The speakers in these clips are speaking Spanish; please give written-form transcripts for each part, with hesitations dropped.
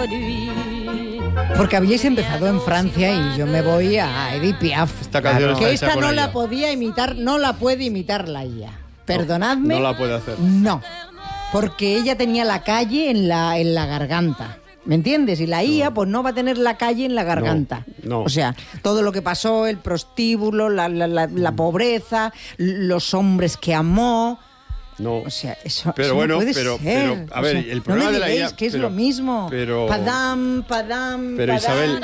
Porque habíais empezado en Francia y yo me voy a Edith Piaf. Esta canción está que hecha esta con no ella. la podía imitar, no la puede imitar la IA. Perdonadme. No la puede hacer. No, porque ella tenía la calle en la garganta. ¿Me entiendes? Y la IA pues no va a tener la calle en la garganta. No. O sea, todo lo que pasó, el prostíbulo, la pobreza, los hombres que amó. No. O sea, eso, pero eso bueno, no puede pero ser. a ver, O sea, el problema no me de la digáis IA que es pero, lo mismo. Pero Padam. Pero Isabel,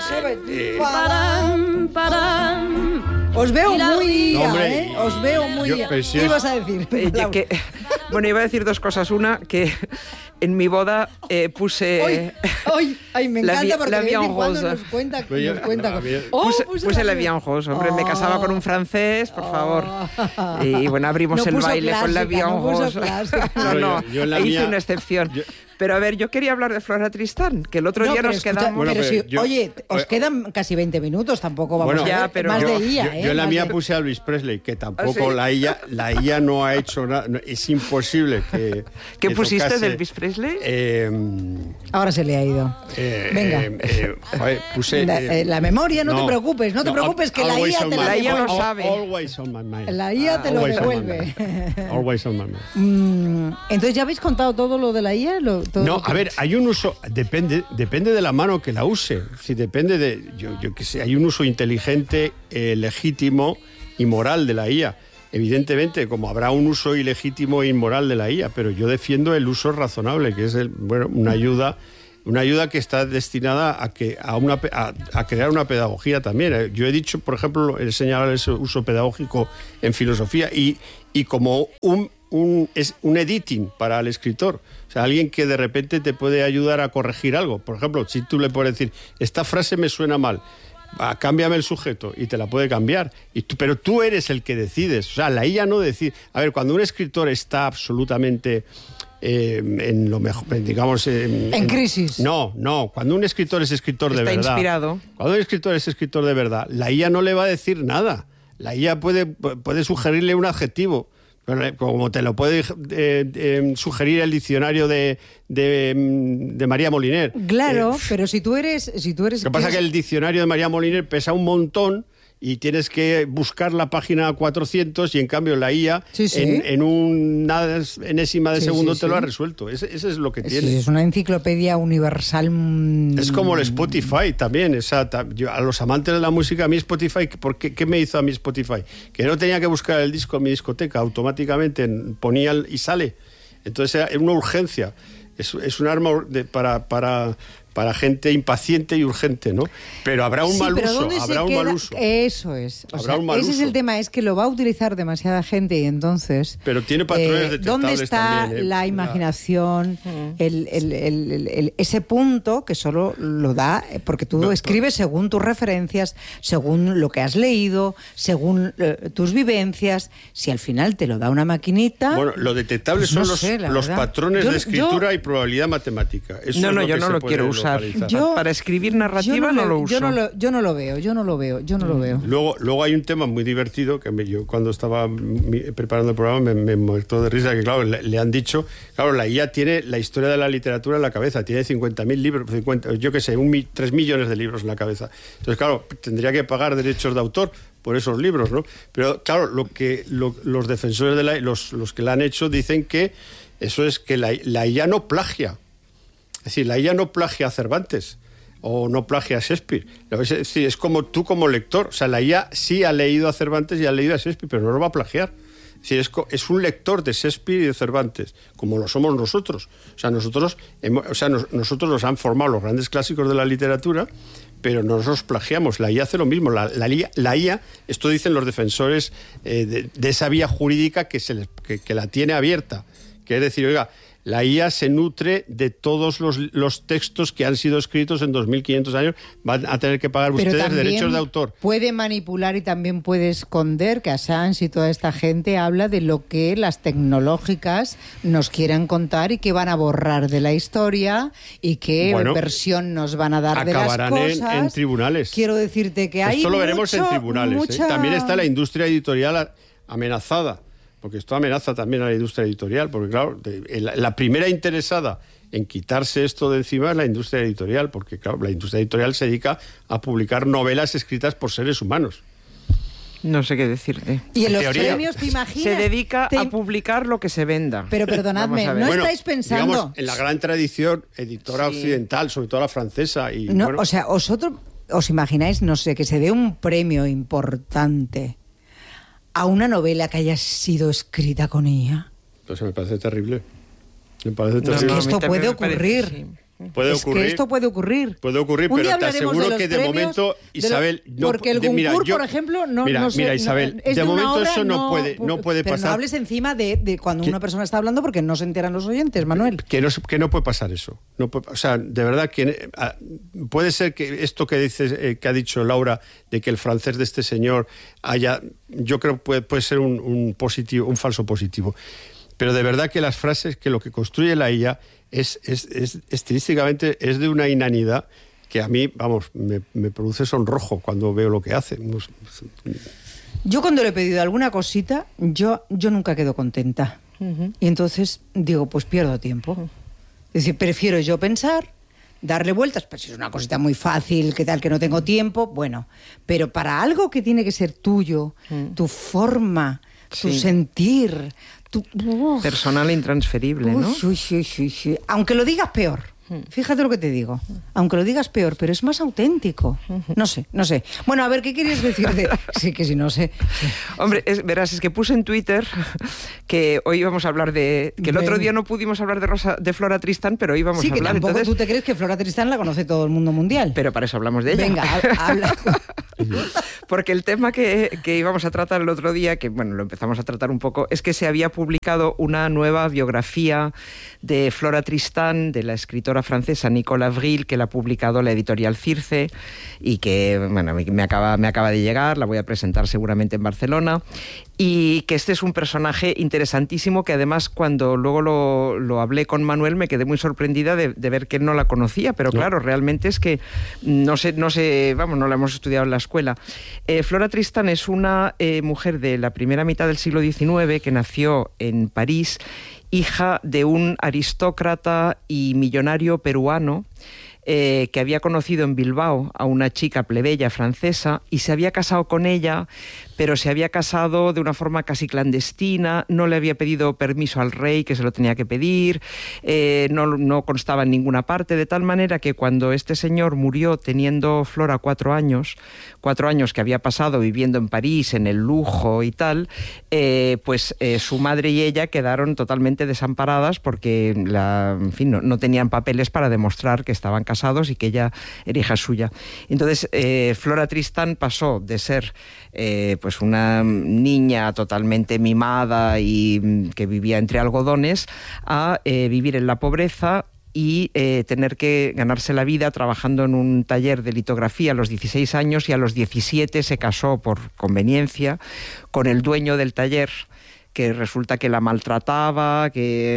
Os veo muy IA, hombre, ¿eh? Os veo muy IA. pero si ¿Qué es- ibas a decir? Bueno, iba a decir dos cosas. Una, que en mi boda puse... Ay, me La encanta vie- porque la de vez en vie cuando en nos cuenta Pero yo- cosas. a ver, Puse la vie en rose, hombre, me casaba con un francés, por favor. Y bueno, abrimos No el puso baile con la vie clásica, en no puso rose. clásica. No, Pero no, yo en la hice mía- una excepción. Pero a ver, yo quería hablar de Flora Tristán, que el otro No, día pero nos escucha, quedamos... Bueno, pero pero si, yo- oye, os quedan casi 20 minutos, tampoco vamos Bueno, a ver. ya, pero más yo- de IA, yo en la Más mía de- puse a Elvis Presley, que tampoco ¿Ah, sí? la IA no ha hecho nada. Es imposible que... ¿Qué que pusiste tocase, de Elvis Presley? Ahora se le ha ido. Venga. Joder, puse... La memoria, no te preocupes, no te preocupes, que la always IA on te my la La IA mind. lo sabe. Always on my mind. La IA te lo Always on my devuelve. mind. Always on my mind. Entonces, ¿ya habéis contado todo lo de la IA? No, a ver, hay un uso, depende de la mano que la use. Si depende de, yo qué sé, hay un uso inteligente, legítimo y moral de la IA. Evidentemente, como habrá un uso ilegítimo e inmoral de la IA, pero yo defiendo el uso razonable, que es una ayuda que está destinada a crear una pedagogía también. Yo he dicho, por ejemplo, he señalado ese uso pedagógico en filosofía y como un editing para el escritor. O sea, alguien que de repente te puede ayudar a corregir algo. Por ejemplo, si tú le puedes decir, esta frase me suena mal, cámbiame el sujeto, y te la puede cambiar. Pero tú eres el que decides. O sea, la IA no decide. A ver, cuando un escritor está absolutamente en lo mejor, digamos... En crisis. No. Cuando un escritor es escritor de Está verdad... inspirado. Cuando un escritor es escritor de verdad, la IA no le va a decir nada. La IA puede sugerirle un adjetivo, como te lo puede sugerir el diccionario de María Moliner. Claro, pero si tú eres... Lo que pasa es que el diccionario de María Moliner pesa un montón y tienes que buscar la página 400 y en cambio la IA Sí. en una enésima de Sí, segundo sí, te lo sí. ha resuelto. Ese es lo que Sí, tiene. es una enciclopedia universal. Es como el Spotify también. A los amantes de la música, a mí Spotify, ¿qué me hizo a mí Spotify? Que no tenía que buscar el disco en mi discoteca, automáticamente ponía y sale. Entonces era una urgencia. Es un arma para gente impaciente y urgente, ¿no? Pero habrá un mal uso. Habrá un mal uso. Eso es. O Habrá sea, un mal ese es uso. el tema, es que lo va a utilizar demasiada gente y entonces... Pero tiene patrones detectables ¿dónde está también, la imaginación? Ese punto que solo lo da porque tú escribes según tus referencias, según lo que has leído, según tus vivencias. Si al final te lo da una maquinita... Bueno, lo detectable pues son no sé, la los verdad. patrones Yo- de escritura y probabilidad matemática. Eso No, es no, lo yo que no se lo puede quiero usar. localizar. Para escribir narrativa no lo uso. Yo no lo veo. Luego hay un tema muy divertido que yo cuando estaba preparando el programa me muerto de risa, que claro, le han dicho, claro, la IA tiene la historia de la literatura en la cabeza, tiene 50.000 libros, 3 millones de libros en la cabeza. Entonces, claro, tendría que pagar derechos de autor por esos libros, ¿no? Pero claro, los defensores de los que la han hecho dicen que eso es que la IA no plagia. Es decir, la IA no plagia a Cervantes o no plagia a Shakespeare. Es decir, es como tú como lector. O sea, la IA sí ha leído a Cervantes y ha leído a Shakespeare, pero no lo va a plagiar. Es decir, es un lector de Shakespeare y de Cervantes, como lo somos nosotros. O sea, nosotros nos han formado los grandes clásicos de la literatura, pero no nos plagiamos. La IA hace lo mismo. La IA, esto dicen los defensores de esa vía jurídica que la tiene abierta. Que es decir, oiga, la IA se nutre de todos los textos que han sido escritos en 2.500 años. Van a tener que pagar Pero ustedes también derechos de autor. Puede manipular y también puede esconder, que Assange y toda esta gente habla de lo que las tecnológicas nos quieren contar y que van a borrar de la historia y qué versión nos van a dar de las cosas. Acabarán en tribunales. Quiero decirte que hay Esto lo veremos en tribunales. mucha... También está la industria editorial amenazada, porque esto amenaza también a la industria editorial, porque claro, la primera interesada en quitarse esto de encima es la industria editorial, porque claro, la industria editorial se dedica a publicar novelas escritas por seres humanos. No sé qué decirte. Y en los teoría, premios, ¿te imaginas? Se dedica a publicar lo que se venda. Pero perdonadme, ¿no estáis pensando? Digamos, en la gran tradición editora occidental, sobre todo la francesa. Y, no, bueno, o sea, vosotros os imagináis, no sé, que se dé un premio importante a una novela que haya sido escrita con ella. Pues me parece terrible. Me parece Es terrible. que esto puede parece, ocurrir. sí. Puede es ocurrir. que esto puede ocurrir. Puede ocurrir, Un día pero te hablaremos aseguro de que los de premios, momento, Isabel... porque el Goncourt, por ejemplo, no sé, mira, Isabel, es de una momento obra, eso no puede pero pasar. no hables encima de cuando una persona está hablando porque no se enteran los oyentes, Manuel. Que no puede pasar eso. No puede, o sea, de verdad que puede ser que esto que dices, que ha dicho Laura, de que el francés de este señor haya... Yo creo que puede ser un positivo, un falso positivo. Pero de verdad que las frases, que lo que construye la IA es estilísticamente es de una inanidad que a mí, vamos, me produce sonrojo cuando veo lo que hace. Yo cuando le he pedido alguna cosita, yo nunca quedo contenta. Y entonces digo, pues pierdo tiempo. Es decir, prefiero yo pensar, darle vueltas, pues si es una cosita muy fácil, que tal, que no tengo tiempo, bueno. Pero para algo que tiene que ser tuyo, tu forma, tu sentir... Personal e intransferible, ¿no? Sí. Aunque lo digas peor. Fíjate lo que te digo. Aunque lo digas peor, pero es más auténtico. No sé. Bueno, a ver, ¿qué querías decir de...? Sí, que si no sé. Hombre, verás, es que puse en Twitter que hoy íbamos a hablar de... Que el otro día no pudimos hablar de Flora Tristán, pero hoy vamos a hablar. Sí, que tampoco entonces... tú te crees que Flora Tristán la conoce todo el mundo mundial. Pero para eso hablamos de ella. Venga, habla. Porque el tema que íbamos a tratar el otro día, que bueno, lo empezamos a tratar un poco, es que se había publicado una nueva biografía de Flora Tristán, de la escritora francesa Nicole Avril, que la ha publicado la editorial Circe y que bueno, me acaba de llegar, la voy a presentar seguramente en Barcelona, y que este es un personaje interesantísimo que además cuando luego lo hablé con Manuel me quedé muy sorprendida de ver que él no la conocía, pero claro, realmente es que no la hemos estudiado en la escuela. Flora Tristán es una mujer de la primera mitad del siglo XIX que nació en París, hija de un aristócrata y millonario peruano que había conocido en Bilbao a una chica plebeya francesa y se había casado con ella, pero se había casado de una forma casi clandestina, no le había pedido permiso al rey, que se lo tenía que pedir, no constaba en ninguna parte, de tal manera que cuando este señor murió teniendo Flora 4 años que había pasado viviendo en París, en el lujo y tal, su madre y ella quedaron totalmente desamparadas porque no tenían papeles para demostrar que estaban casados y que ella era hija suya. Entonces, Flora Tristán pasó de ser pues una niña totalmente mimada y que vivía entre algodones a vivir en la pobreza y tener que ganarse la vida trabajando en un taller de litografía a los 16 años y a los 17 se casó por conveniencia con el dueño del taller, que resulta que la maltrataba,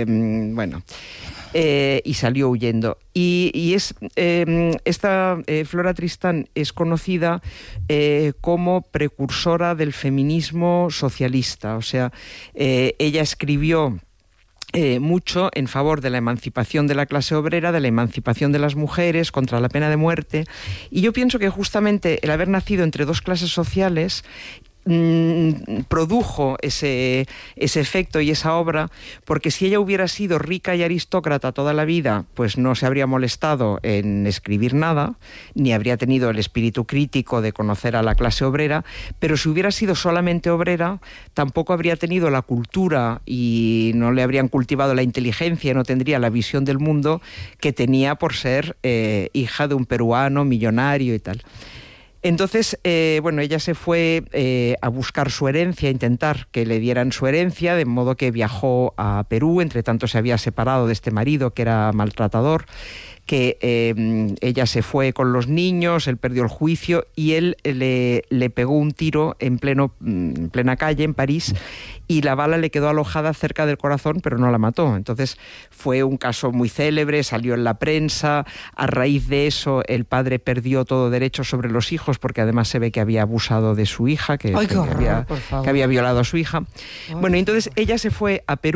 y salió huyendo. Y esta Flora Tristán es conocida como precursora del feminismo socialista. O sea, ella escribió mucho en favor de la emancipación de la clase obrera, de la emancipación de las mujeres, contra la pena de muerte. Y yo pienso que justamente el haber nacido entre dos clases sociales produjo ese efecto y esa obra, porque si ella hubiera sido rica y aristócrata toda la vida, pues no se habría molestado en escribir nada, ni habría tenido el espíritu crítico de conocer a la clase obrera, pero si hubiera sido solamente obrera, tampoco habría tenido la cultura y no le habrían cultivado la inteligencia, no tendría la visión del mundo que tenía por ser hija de un peruano millonario y tal. Entonces, ella se fue a buscar su herencia, a intentar que le dieran su herencia, de modo que viajó a Perú, entre tanto se había separado de este marido que era maltratador, que ella se fue con los niños, él perdió el juicio y él le pegó un tiro en plena calle en París y la bala le quedó alojada cerca del corazón, pero no la mató. Entonces fue un caso muy célebre, salió en la prensa. A raíz de eso el padre perdió todo derecho sobre los hijos porque además se ve que había abusado de su hija, que había violado a su hija. Bueno, entonces ella se fue a Perú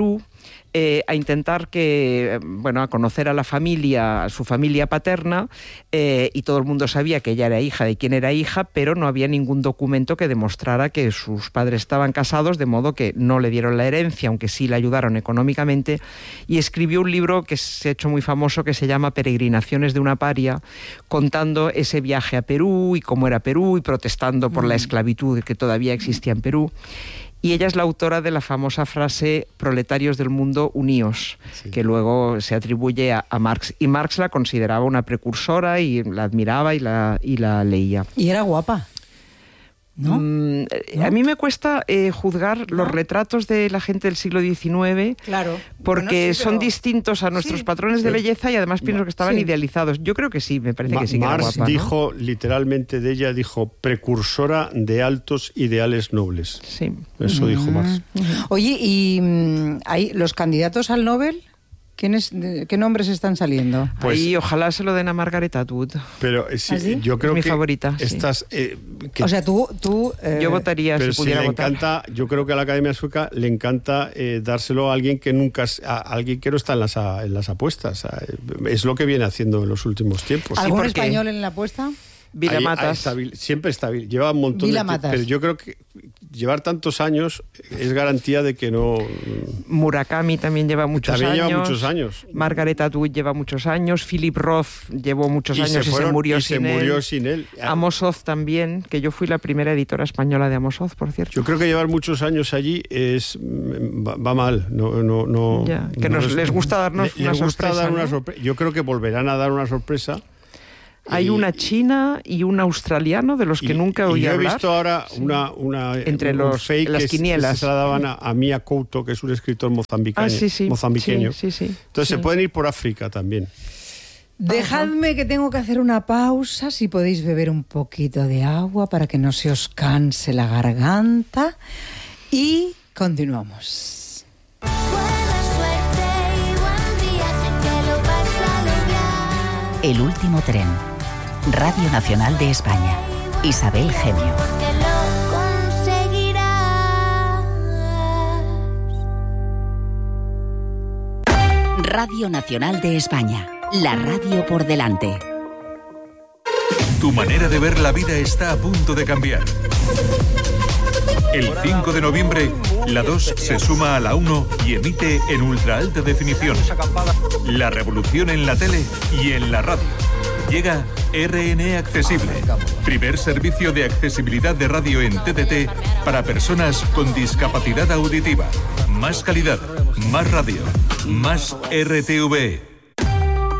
a intentar a conocer a la familia, a su familia paterna, y todo el mundo sabía que ella era hija de quien era hija, pero no había ningún documento que demostrara que sus padres estaban casados, de modo que no le dieron la herencia, aunque sí le ayudaron económicamente, y escribió un libro que se ha hecho muy famoso que se llama Peregrinaciones de una paria, contando ese viaje a Perú y cómo era Perú y protestando por la esclavitud que todavía existía en Perú. Y ella es la autora de la famosa frase "proletarios del mundo, uníos", que luego se atribuye a Marx. Y Marx la consideraba una precursora y la admiraba y la leía. Y era guapa, ¿no? ¿No? A mí me cuesta juzgar los retratos de la gente del siglo XIX, claro, porque son distintos a nuestros patrones de belleza y además pienso que estaban idealizados. Yo creo que sí, me parece que sí que era guapa. Marx dijo, literalmente de ella, precursora de altos ideales nobles. Sí. Eso dijo Marx. Oye, ¿y los candidatos al Nobel? ¿Qué nombres están saliendo? Pues, ahí ojalá se lo den a Margaret Atwood. Pero sí, yo creo es mi que favorita. Estas, o sea, tú yo votaría pero si pudiera le votar. Encanta, yo creo que a la Academia Sueca le encanta dárselo a alguien que alguien que no está en las apuestas. Es lo que viene haciendo en los últimos tiempos. ¿Algún español en la apuesta? Vila Matas. Siempre está bien. Lleva un montón Vila de tiempo. Matas. Pero yo creo que llevar tantos años es garantía de que no. Murakami también lleva muchos años. Margaret Atwood lleva muchos años. Philip Roth llevó muchos años y se murió sin él. Amos Oz también, que yo fui la primera editora española de Amos Oz, por cierto. Yo creo que llevar muchos años allí va mal. No. Ya, que les gusta darnos una sorpresa. Yo creo que volverán a dar una sorpresa. Hay una china y un australiano de los que nunca oí hablar. Yo he visto ahora una entre los fake las quinielas. Que se la daban a Mia Couto, que es un escritor mozambiqueño. Sí. Entonces se pueden ir por África también. Dejadme que tengo que hacer una pausa, si podéis beber un poquito de agua para que no se os canse la garganta, y continuamos. El último tren. Radio Nacional de España. Isabel Gemio. Radio Nacional de España. La radio por delante. Tu manera de ver la vida está a punto de cambiar. El 5 de noviembre, la 2 se suma a la 1 y emite en ultra alta definición. La revolución en la tele y en la radio. Llega RN Accesible, primer servicio de accesibilidad de radio en TDT para personas con discapacidad auditiva. Más calidad, más radio, más RTV.